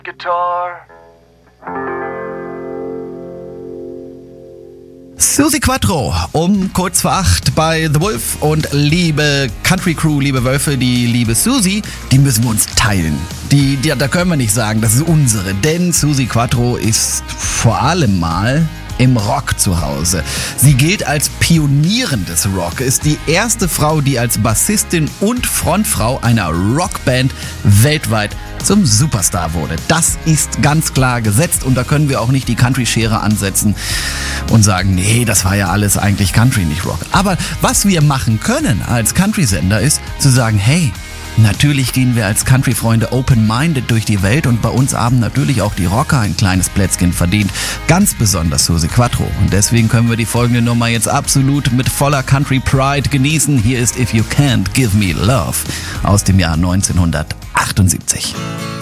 Guitar. Suzi Quatro um kurz vor 8 bei The Wolf und liebe Country Crew, liebe Wölfe, die liebe Suzi, die müssen wir uns teilen. Da können wir nicht sagen, das ist unsere, denn Suzi Quatro ist vor allem mal im Rock zu Hause. Sie gilt als Pionierin des Rock, ist die erste Frau, die als Bassistin und Frontfrau einer Rockband weltweit zum Superstar wurde. Das ist ganz klar gesetzt und da können wir auch nicht die Country-Schere ansetzen und sagen, nee, das war ja alles eigentlich Country, nicht Rock. Aber was wir machen können als Country-Sender ist zu sagen, hey, natürlich gehen wir als Country-Freunde open-minded durch die Welt und bei uns haben natürlich auch die Rocker ein kleines Plätzchen verdient. Ganz besonders Suzi Quatro. Und deswegen können wir die folgende Nummer jetzt absolut mit voller Country-Pride genießen. Hier ist If You Can't Give Me Love aus dem Jahr 1978.